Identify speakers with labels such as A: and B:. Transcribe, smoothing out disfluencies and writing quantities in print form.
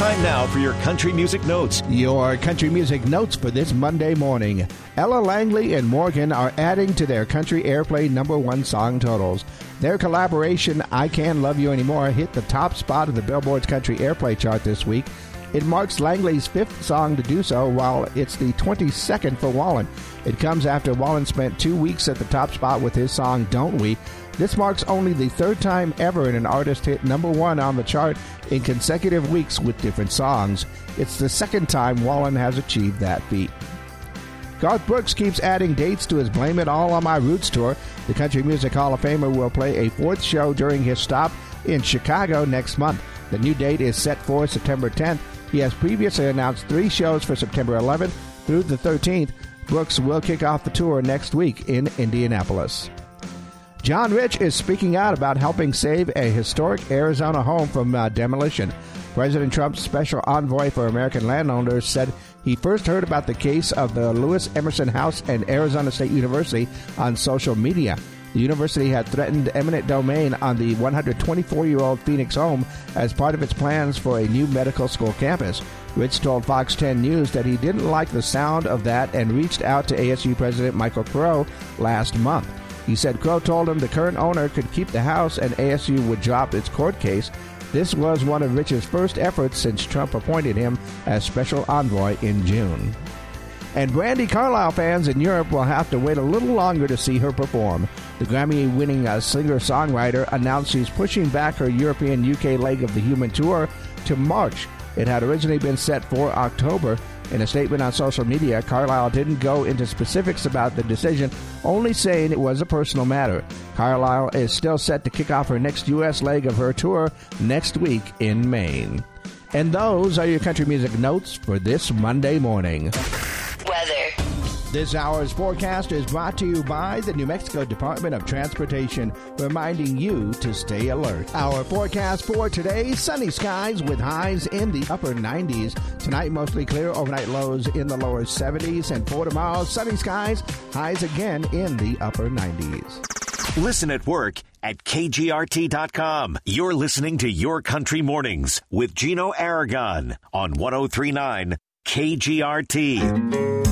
A: Time now for your country music notes.
B: Your country music notes for this Monday morning. Ella Langley and Morgan are adding to their country airplay #1 song totals. Their collaboration, I Can't Love You Anymore, hit the top spot of the Billboard's country airplay chart this week. It marks Langley's 5th song to do so, while it's the 22nd for Wallen. It comes after Wallen spent 2 weeks at the top spot with his song Don't We. This marks only the 3rd time ever an artist hit #1 on the chart in consecutive weeks with different songs. It's the 2nd time Wallen has achieved that feat. Garth Brooks keeps adding dates to his Blame It All on My Roots tour. The Country Music Hall of Famer will play a 4th show during his stop in Chicago next month. The new date is set for September 10th. He has previously announced 3 shows for September 11th through the 13th. Brooks will kick off the tour next week in Indianapolis. John Rich is speaking out about helping save a historic Arizona home from demolition. President Trump's special envoy for American landowners said he first heard about the case of the Lewis Emerson House and Arizona State University on social media. The university had threatened eminent domain on the 124-year-old Phoenix home as part of its plans for a new medical school campus. Rich told Fox 10 News that he didn't like the sound of that and reached out to ASU President Michael Crow last month. He said Crow told him the current owner could keep the house and ASU would drop its court case. This was one of Rich's first efforts since Trump appointed him as special envoy in June. And Brandi Carlile fans in Europe will have to wait a little longer to see her perform. The Grammy-winning singer-songwriter announced she's pushing back her European UK leg of the Human Tour to March. It had originally been set for October. In a statement on social media, Carlile didn't go into specifics about the decision, only saying it was a personal matter. Carlile is still set to kick off her next U.S. leg of her tour next week in Maine. And those are your country music notes for this Monday morning.
C: Weather.
B: This hour's forecast is brought to you by the New Mexico Department of Transportation, reminding you to stay alert. Our forecast for today, sunny skies with highs in the upper 90s. Tonight, mostly clear, overnight lows in the lower 70s. And for tomorrow, sunny skies, highs again in the upper 90s.
A: Listen at work at KGRT.com. You're listening to Your Country Mornings with Gino Aragon on 103.9 KGRT.